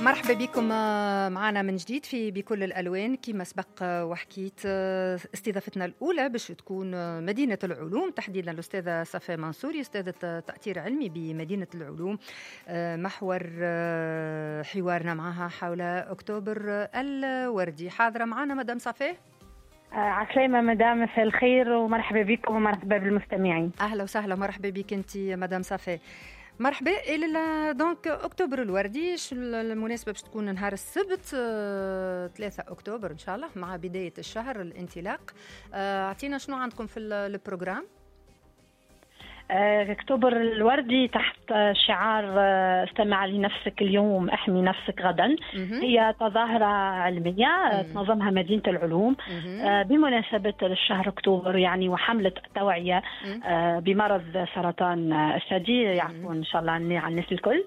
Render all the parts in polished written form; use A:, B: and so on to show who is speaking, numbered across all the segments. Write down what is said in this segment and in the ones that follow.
A: مرحبا بكم معنا من جديد في بكل الألوان. كما سبق وحكيت استضافتنا الأولى باش تكون مدينة العلوم، تحديدا الأستاذة صفاء منصوري، أستاذة تأثير علمي بمدينة العلوم. محور حوارنا معها حول أكتوبر الوردي. حاضرة معنا مدام صفاء؟
B: عسلامة مدام، مساء الخير ومرحبا بكم ومرحبا بالمستمعين.
A: أهلا وسهلا، مرحبا بك أنت مدام صفاء. مرحبا. دونك أكتوبر الوردي، شو المناسبة باش تكون نهار السبت 3 أكتوبر إن شاء الله مع بداية الشهر الانطلاق. أعطينا شنو عندكم في البروغرام؟
B: أكتوبر الوردي تحت شعار استمع لنفسك اليوم احمي نفسك غدا. هي تظاهرة علمية تنظمها مدينة العلوم بمناسبة الشهر أكتوبر يعني، وحملة توعية بمرض سرطان الثدي يعرفون إن شاء الله عن الناس الكل.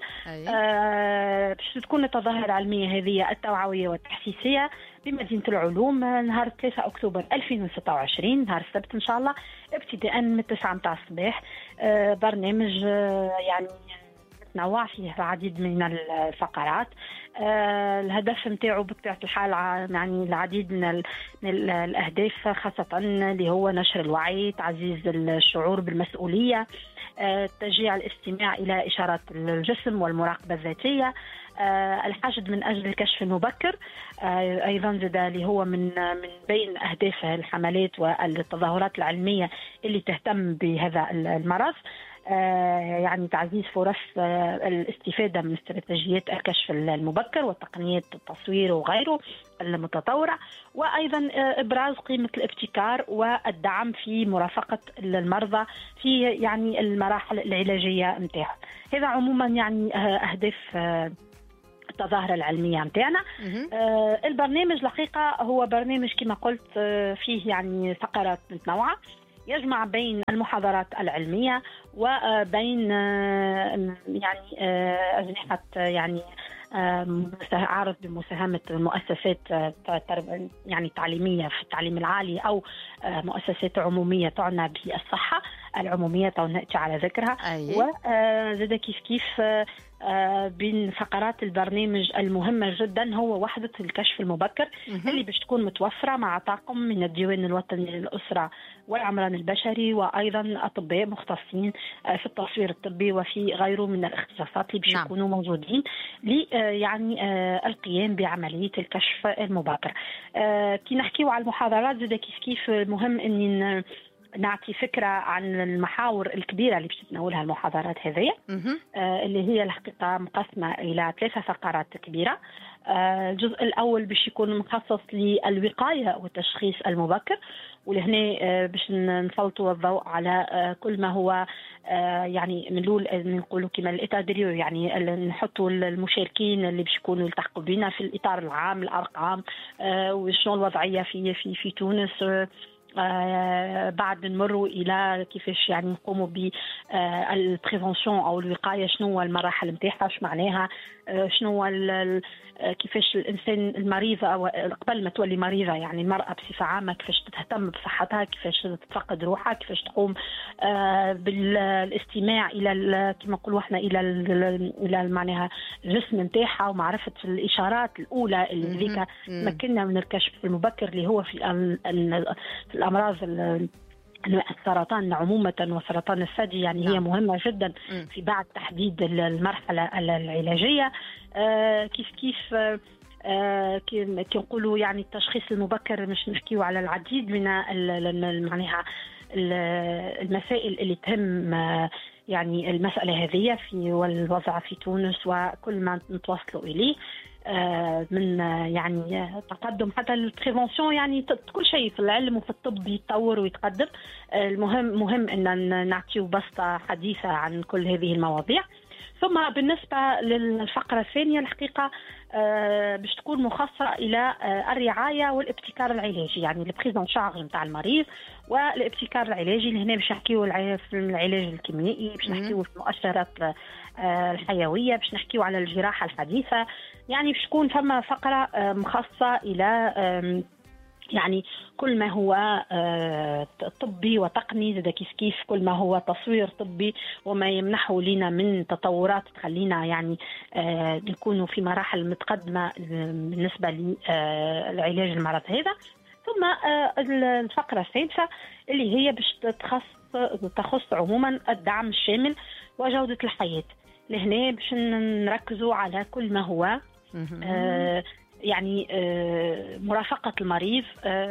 B: باش تكون التظاهرة العلمية هذه التوعوية والتحسيسية بمدينة العلوم نهار 3 أكتوبر 2026 نهار السبت إن شاء الله، ابتداء من 9 متاع الصباح. برنامج يعني متنوع فيه العديد من الفقرات. الهدف متاعه بطبيعة الحال يعني العديد من الأهداف، خاصة اللي هو نشر الوعي، تعزيز الشعور بالمسؤولية، تشجيع الاستماع إلى إشارات الجسم والمراقبة الذاتية، الحشد من أجل الكشف المبكر. أيضا اللي هو من بين أهداف الحملات والتظاهرات العلمية اللي تهتم بهذا المرض، يعني تعزيز فرص الاستفادة من استراتيجيات الكشف المبكر وتقنيات التصوير وغيره المتطورة، وأيضا إبراز قيمة الابتكار والدعم في مرافقة المرضى في يعني المراحل العلاجية متاعهم. هذا عموما يعني أهداف التظاهرة العلمية متاعنا. البرنامج الحقيقة هو برنامج كما قلت فيه يعني فقرات متنوعة، يجمع بين المحاضرات العلمية وبين يعني أجنحة يعني عارض بمساهمة المؤسسات يعني تعليمية في التعليم العالي أو مؤسسات عمومية تعنى بالصحة العمومية نأتي على ذكرها. وزاد كيف بين فقرات البرنامج المهمة جدا هو وحدة الكشف المبكر اللي باش تكون متوفرة مع طاقم من الديوان الوطني للأسرة والعمران البشري، وأيضا أطباء مختصين في التصوير الطبي وفي غيره من الاختصاصات اللي باش يكونوا موجودين يعني القيام بعملية الكشف المبكر. كي نحكيو على المحاضرات زاد كيف مهم أني نعطي فكرة عن المحاور الكبيرة اللي باش تتناولها المحاضرات هذه، اللي هي الحقيقة مقسمة إلى 3 فقرات كبيرة. الجزء الأول باش يكون مخصص للوقاية والتشخيص المبكر، ولهنا باش نسلطوا الضوء على كل ما هو يعني ملول نقولوا كما الإتادريو، يعني نحطوا المشاركين اللي باش يكونوا يلتحقوا بنا في الإطار العام، الأرقام وشنو الوضعية في تونس. بعد نمروا إلى كيفاش يعني نقوموا بالبريفونسيون أو الوقاية، شنو هو المراحل متاعها، ايش معناها، شنو كيفاش الإنسان المريضة أو قبل ما تولي مريضة يعني المرأة بصفة عامة كيفاش تهتم بصحتها، كيفاش تفقد روحها، كيفاش تقوم بالاستماع إلى كما نقولوا احنا إلى معناها الجسم نتاعها ومعرفة الإشارات الأولى اللي ذيك تمكننا من الكشف المبكر اللي هو في الأمراض السرطان عموما وسرطان الثدي. يعني هي مهمة جدا في بعد تحديد المرحلة العلاجية. كيف كي نقولوا يعني التشخيص المبكر مش نحكيو على العديد من معناها المسائل اللي تهم يعني المسألة هذه في والوضع في تونس وكل ما نتوصلوا إليه من يعني تقدم حتى البريفونسيون، يعني كل شيء في العلم وفي الطب يتطور ويتقدم. مهم أن نعطيه بسطة حديثة عن كل هذه المواضيع. ثم بالنسبة للفقرة الثانية الحقيقة باش تكون مخصصة إلى الرعاية والابتكار العلاجي، يعني البريزون شارج نتاع المريض والابتكار العلاجي. اللي هنا باش نحكيو في العلاج الكيميائي، باش نحكيو في المؤشرات الحيوية، باش نحكيو على الجراحة الحديثة. يعني باش تكون فما فقرة مخصصة إلى يعني كل ما هو طبي وتقني زاد كيف كل ما هو تصوير طبي وما يمنحه لنا من تطورات تخلينا يعني نكون في مراحل متقدمة بالنسبة للعلاج المرض هذا. ثم الفقرة السادسة اللي هي باش تخص عموما الدعم الشامل وجودة الحياة. لهنا باش نركزوا على كل ما هو يعني مرافقة المريض،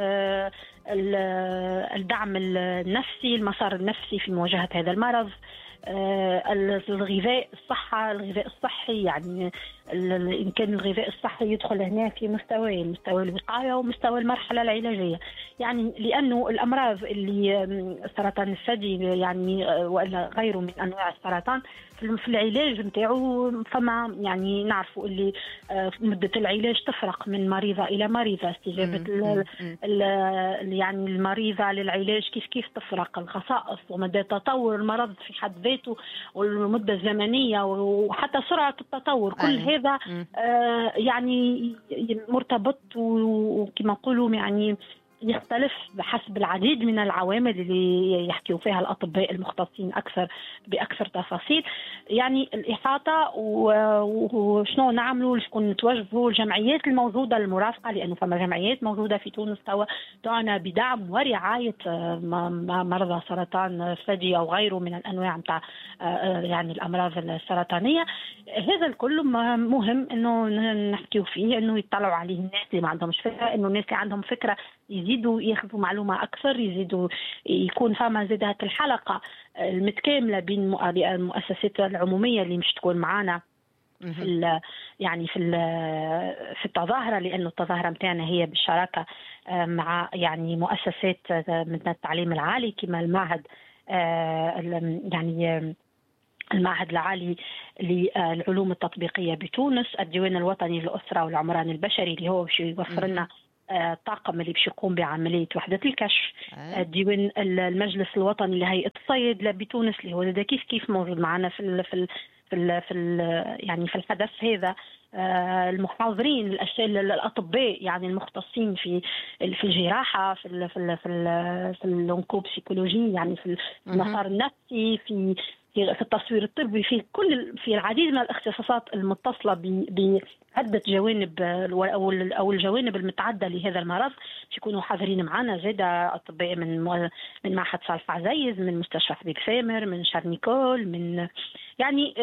B: الدعم النفسي، المسار النفسي في مواجهة هذا المرض، الغذاء الصحي يعني إن كان الغذاء الصحي يدخل هنا في مستوى الوقاية ومستوى المرحلة العلاجية. يعني لأنه الأمراض اللي سرطان الثدي يعني وإلا غيره من أنواع السرطان في العلاج نتاعو فما يعني نعرفوا اللي مدة العلاج تفرق من مريضة إلى مريضة، استجابة يعني المريضة للعلاج كيف تفرق، الخصائص ومدى تطور المرض في حد ذاته والمدة الزمنية وحتى سرعة التطور، كل هذا يعني مرتبط وكما نقولوا يعني يختلف بحسب العديد من العوامل اللي يحكيوا فيها الأطباء المختصين بأكثر تفاصيل. يعني الإحاطة وشنو نعملوا، شكون نتوجهوا، الجمعيات الموجودة المرافقة، لأنه فما جمعيات موجودة في تونس تعنى بدعم ورعاية مرضى سرطان الثدي أو غيره من الأنواع متاع يعني الأمراض السرطانية. هذا الكل مهم إنه نحكيوا فيه، إنه يطلعوا عليه الناس اللي ما عندهمش فكرة، إنه الناس اللي عندهم فكرة يزيدوا ياخذوا معلومة أكثر، يزيدوا يكون فما زادة الحلقة المتكاملة بين المؤسسات العمومية اللي مش تكون معانا في يعني في التظاهرة، لأنه التظاهرة متاعنا هي بالشراكة مع يعني مؤسسات من التعليم العالي كما المعهد يعني المعهد العالي للعلوم التطبيقية بتونس، الديوان الوطني للأسرة والعمران البشري اللي هو باش يوفر لنا الطاقم اللي باش يقوم بعملية وحدة الكشف، الديوان المجلس الوطني لهيئة الصيد بتونس اللي هو كيف موجود معنا في يعني في الحدث هذا، المحاضرين الأطباء يعني المختصين في الجراحة، في الأونكوبسيكولوجي يعني في المسار النفسي، في التصوير الطبي، في العديد من الاختصاصات المتصلة بعدة جوانب أو الجوانب المتعدة لهذا المرض. يكونوا حاضرين معنا زادة أطباء من معهد صالح عزيز، من مستشفى حبيب سامر، من شارنيكول، من يعني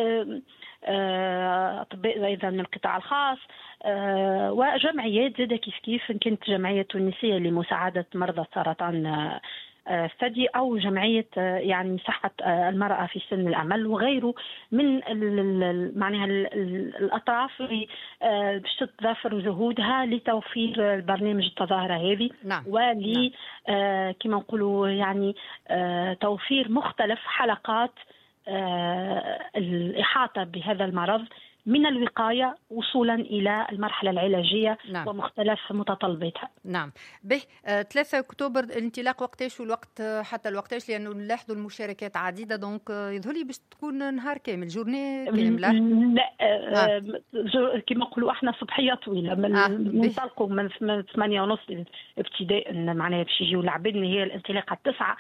B: أطباء أيضا من القطاع الخاص، وجمعيات زادة كيف إن كانت جمعية تونسية لمساعدة مرضى السرطان الثدي أو جمعية يعني صحة المرأة في سن العمل وغيره من معناها الأطراف اللي باش تتضافر جهودها لتوفير برنامج التظاهرة هذه.
A: نعم.
B: ولي كما نقولوا يعني توفير مختلف حلقات الإحاطة بهذا المرض من الوقاية وصولا إلى المرحلة العلاجية. نعم. ومختلف متطلباتها.
A: نعم. به 3 أكتوبر الانطلاق وقتاش والوقت حتى الوقتاش، لأنه نلاحظوا المشاركات عديدة، دونك يظهر لي باش تكون نهار كامل، جورني كاملة.
B: لا كما نقولوا احنا صبحية طويلة ننطلقوا من 8:30 ابتداء، معناها باش يجيو العباد، هي الانطلاقة 9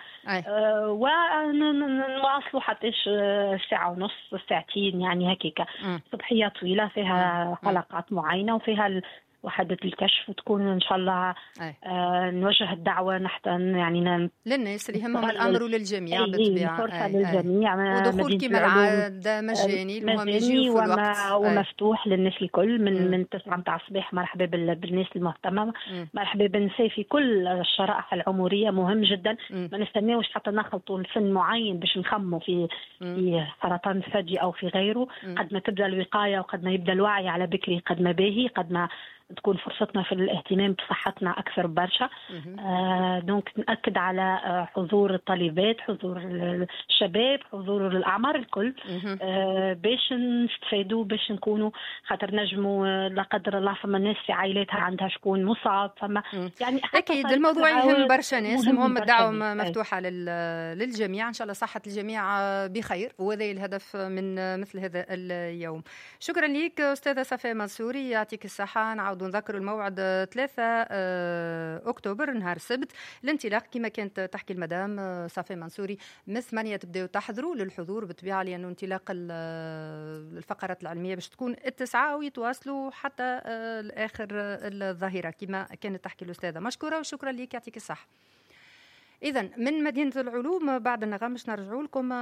B: ونواصلوا حتى ساعة ونص ساعتين يعني هكيك. صبحية طويلة فيها حلقات معينة وفيها وحدة الكشف، وتكون إن شاء الله نوجه الدعوة نحن يعني
A: للناس اللي يهمهم الأمر وللجميع بالطبيعة،
B: فرصة للجميع،
A: ودخول كما العادة مجاني، المهم يجيوا في الوقت
B: ومفتوح للناس الكل من 9 متاع الصباح. مرحبا بالناس المهتمة، مرحبا بالنساء في كل الشرائح العمرية، مهم جدا. ما نستناوش حتى نخلطوا السن معين باش نخموا في سرطان الثدي أو في غيره. قد ما تبدأ الوقاية وقد ما يبدأ الوعي على بكري قد ما باهي، قد ما تكون فرصتنا في الاهتمام بصحتنا أكثر برشا. دونك نأكد على حضور الطالبات، حضور الشباب، حضور الأعمار الكل، باش نستفادوا، باش نكونوا خاطر نجموا لا قدر الله فما ناس في عائلاتها عندها شكون مصاب، فما يعني
A: أكيد الموضوع يهم برشا ناس. المهم الدعوة مفتوحة للجميع، إن شاء الله صحة الجميع بخير، وهذا الهدف من مثل هذا اليوم. شكرا لك أستاذة صفاء منصوري، يعطيك الصحة. نعود نعاودوا نذكروا الموعد 3 أكتوبر نهار السبت. الانطلاق كما كانت تحكي المدام صافي منصوري من 8 تبداو تحضروا للحضور بالطبيعة، لأنه انطلاق الفقرات العلمية باش تكون 9 ويتواصلوا حتى الآخر الظهيرة كما كانت تحكي الأستاذة. مشكورة وشكرا لك، يعطيك الصحة. إذن من مدينة العلوم بعد النغم باش نرجعوا لكم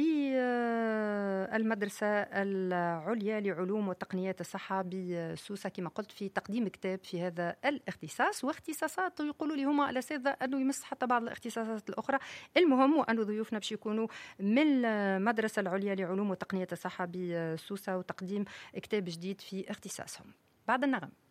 A: للمدرسة العليا لعلوم وتقنيات الصحة بسوسة كما قلت في تقديم كتاب في هذا الاختصاص، واختصاصات يقولوا لي هما الأساتذة أنه يمس حتى بعض الاختصاصات الأخرى. المهم وأنه ضيوفنا باش يكونوا من المدرسة العليا لعلوم وتقنيات الصحة بسوسة وتقديم كتاب جديد في اختصاصهم. بعد النغم.